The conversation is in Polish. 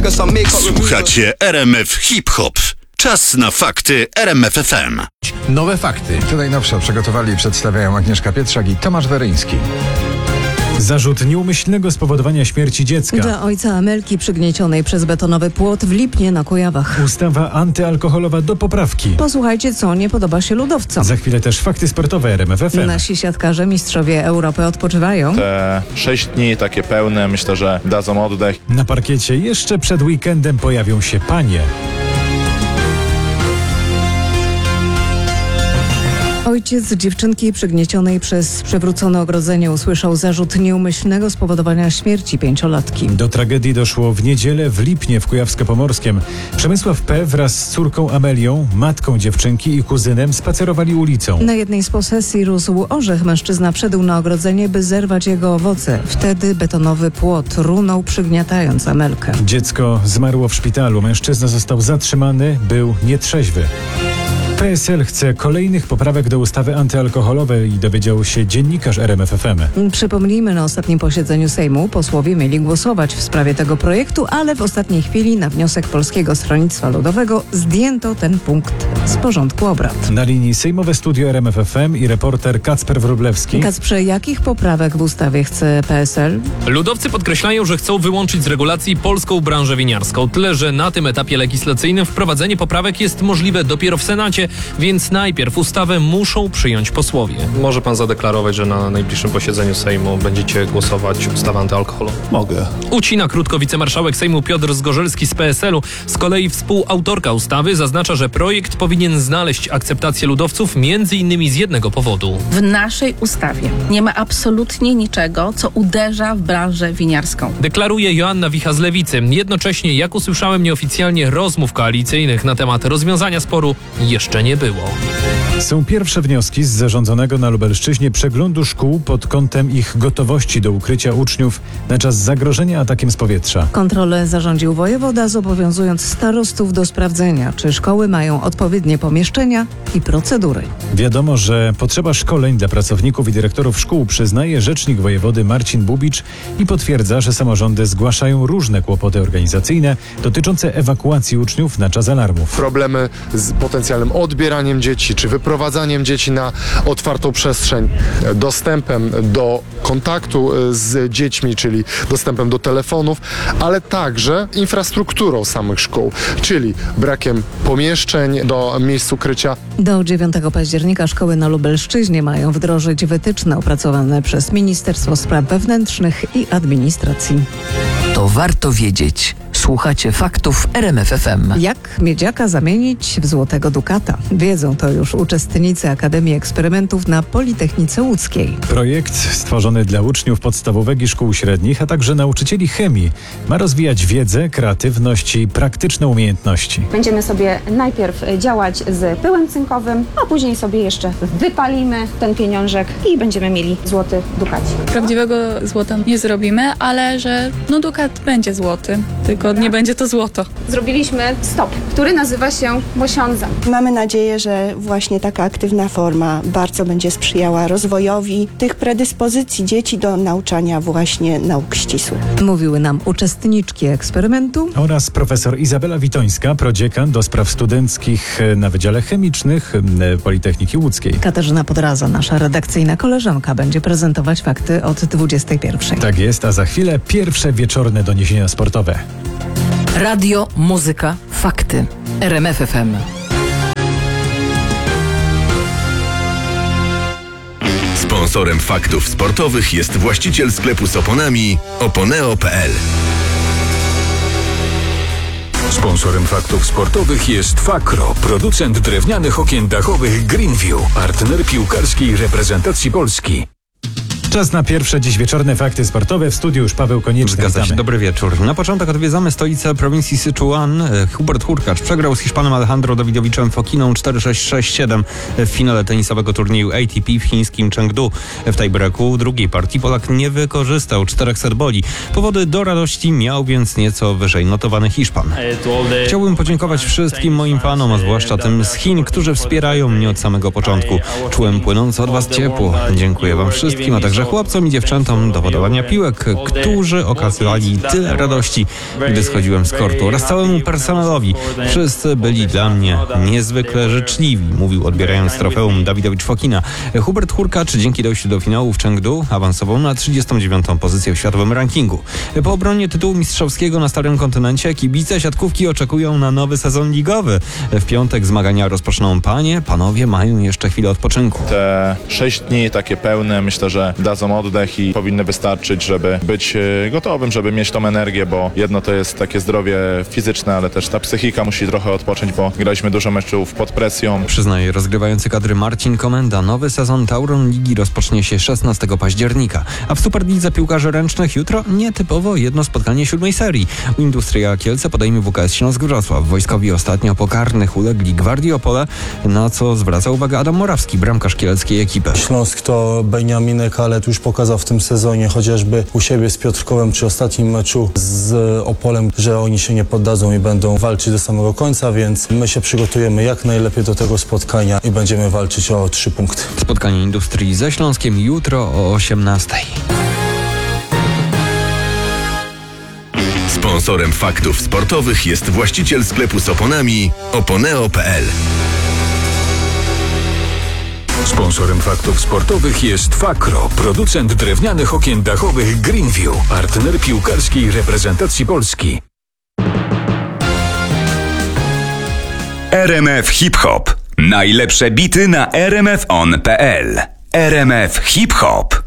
Słuchacie RMF Hip Hop. Czas na fakty RMF FM. Nowe fakty. To najnowsze przygotowali i przedstawiają Agnieszka Pietrzak i Tomasz Weryński. Zarzut nieumyślnego spowodowania śmierci dziecka. Dla ojca Amelki przygniecionej przez betonowy płot w Lipnie na Kujawach. Ustawa antyalkoholowa do poprawki. Posłuchajcie, co nie podoba się ludowcom. Za chwilę też fakty sportowe RMF FM. Nasi siatkarze, mistrzowie Europy odpoczywają. Te 6 dni takie pełne, myślę, że dadzą oddech. Na parkiecie jeszcze przed weekendem pojawią się panie. Ojciec dziewczynki przygniecionej przez przewrócone ogrodzenie usłyszał zarzut nieumyślnego spowodowania śmierci 5-latki. Do tragedii doszło w niedzielę w Lipnie w Kujawsko-Pomorskiem. Przemysław P. wraz z córką Amelią, matką dziewczynki i kuzynem spacerowali ulicą. Na jednej z posesji rósł orzech. Mężczyzna wszedł na ogrodzenie, by zerwać jego owoce. Wtedy betonowy płot runął, przygniatając Amelkę. Dziecko zmarło w szpitalu. Mężczyzna został zatrzymany, był nietrzeźwy. PSL chce kolejnych poprawek do ustawy antyalkoholowej, dowiedział się dziennikarz RMF FM. Przypomnijmy, na ostatnim posiedzeniu Sejmu posłowie mieli głosować w sprawie tego projektu, ale w ostatniej chwili na wniosek Polskiego Stronnictwa Ludowego zdjęto ten punkt z porządku obrad. Na linii sejmowe studio RMF FM i reporter Kacper Wróblewski. Kacprze, jakich poprawek w ustawie chce PSL? Ludowcy podkreślają, że chcą wyłączyć z regulacji polską branżę winiarską. Tyle, że na tym etapie legislacyjnym wprowadzenie poprawek jest możliwe dopiero w Senacie, więc najpierw ustawę muszą przyjąć posłowie. Może pan zadeklarować, że na najbliższym posiedzeniu Sejmu będziecie głosować ustawę antyalkoholową? Mogę. Ucina krótko wicemarszałek Sejmu Piotr Zgorzelski z PSL-u. Z kolei współautorka ustawy zaznacza, że projekt powinien znaleźć akceptację ludowców m.in. z jednego powodu. W naszej ustawie nie ma absolutnie niczego, co uderza w branżę winiarską. Deklaruje Joanna Wicha z Lewicy. Jednocześnie, jak usłyszałem nieoficjalnie, rozmów koalicyjnych na temat rozwiązania sporu jeszcze nie było. Są pierwsze wnioski z zarządzonego na Lubelszczyźnie przeglądu szkół pod kątem ich gotowości do ukrycia uczniów na czas zagrożenia atakiem z powietrza. Kontrolę zarządził wojewoda, zobowiązując starostów do sprawdzenia, czy szkoły mają odpowiednie pomieszczenia i procedury. Wiadomo, że potrzeba szkoleń dla pracowników i dyrektorów szkół, przyznaje rzecznik wojewody Marcin Bubicz i potwierdza, że samorządy zgłaszają różne kłopoty organizacyjne dotyczące ewakuacji uczniów na czas alarmów. Problemy z potencjalnym odbieraniem dzieci, czy wyprowadzaniem dzieci na otwartą przestrzeń, dostępem do kontaktu z dziećmi, czyli dostępem do telefonów, ale także infrastrukturą samych szkół, czyli brakiem pomieszczeń do miejsc ukrycia. Do 9 października szkoły na Lubelszczyźnie mają wdrożyć wytyczne opracowane przez Ministerstwo Spraw Wewnętrznych i Administracji. To warto wiedzieć. Słuchacie faktów RMF FM. Jak miedziaka zamienić w złotego dukata? Wiedzą to już uczestnicy Akademii Eksperymentów na Politechnice Łódzkiej. Projekt stworzony dla uczniów podstawówek i szkół średnich, a także nauczycieli chemii ma rozwijać wiedzę, kreatywność i praktyczne umiejętności. Będziemy sobie najpierw działać z pyłem cynkowym, a później sobie jeszcze wypalimy ten pieniążek i będziemy mieli złoty dukacik. Prawdziwego złota nie zrobimy, ale że dukat będzie złoty, tylko nie będzie to złoto. Zrobiliśmy stop, który nazywa się mosiądza. Mamy nadzieję, że właśnie taka aktywna forma bardzo będzie sprzyjała rozwojowi tych predyspozycji dzieci do nauczania właśnie nauk ścisłych. Mówiły nam uczestniczki eksperymentu oraz profesor Izabela Witońska, prodziekan do spraw studenckich na Wydziale Chemicznych Politechniki Łódzkiej. Katarzyna Podraza, nasza redakcyjna koleżanka, będzie prezentować fakty od 21. Tak jest, a za chwilę pierwsze wieczorne doniesienia sportowe. Radio, muzyka, fakty. RMF FM. Sponsorem faktów sportowych jest właściciel sklepu z oponami oponeo.pl. Sponsorem faktów sportowych jest Fakro, producent drewnianych okien dachowych Greenview, partner piłkarskiej reprezentacji Polski. Czas na pierwsze dziś wieczorne fakty sportowe. W studiu już Paweł Konieczny. Zgadza się, dobry wieczór. Na początek odwiedzamy stolicę prowincji Syczuan. Hubert Hurkacz przegrał z Hiszpanem Alejandro Dawidowiczem Fokiną 4-6-6-7 w finale tenisowego turnieju ATP w chińskim Chengdu. W tiebreaku drugiej partii Polak nie wykorzystał 4 serboli. Powody do radości miał więc nieco wyżej notowany Hiszpan. Chciałbym podziękować wszystkim moim fanom, a zwłaszcza tym z Chin, którzy wspierają mnie od samego początku. Czułem płynące od was ciepło. Dziękuję wam wszystkim, a także także chłopcom i dziewczętom do podawania piłek, którzy okazywali tyle radości, gdy schodziłem z kortu, oraz całemu personelowi. Wszyscy byli dla mnie niezwykle życzliwi, mówił, odbierając trofeum Dawidowicz Fokina. Hubert Hurkacz dzięki dojściu do finału w Chengdu awansował na 39. pozycję w światowym rankingu. Po obronie tytułu mistrzowskiego na Starym Kontynencie kibice siatkówki oczekują na nowy sezon ligowy. W piątek zmagania rozpoczną panowie mają jeszcze chwilę odpoczynku. Te 6 dni takie pełne, myślę, że dadzą oddech i powinny wystarczyć, żeby być gotowym, żeby mieć tą energię, bo jedno to jest takie zdrowie fizyczne, ale też ta psychika musi trochę odpocząć, bo graliśmy dużo meczów pod presją. Przyznaje rozgrywający kadry Marcin Komenda. Nowy sezon Tauron Ligi rozpocznie się 16 października, a w Superlidze piłkarzy ręcznych jutro nietypowo jedno spotkanie 7. serii. Industria Kielce podejmie WKS Śląsk Wrocław. Wojskowi ostatnio po karnych ulegli Gwardii Opole, na co zwraca uwagę Adam Morawski, bramkarz kieleckiej ekipy. Śląsk to Beniaminek, ale już pokazał w tym sezonie, chociażby u siebie z Piotrkowem przy ostatnim meczu z Opolem, że oni się nie poddadzą i będą walczyć do samego końca, więc my się przygotujemy jak najlepiej do tego spotkania i będziemy walczyć o 3 punkty. Spotkanie Industrii ze Śląskiem jutro o 18:00. Sponsorem faktów sportowych jest właściciel sklepu z oponami Oponeo.pl. Sponsorem faktów sportowych jest Fakro, producent drewnianych okien dachowych Greenview, partner piłkarskiej reprezentacji Polski. RMF Hip Hop. Najlepsze bity na rmfon.pl. RMF Hip Hop.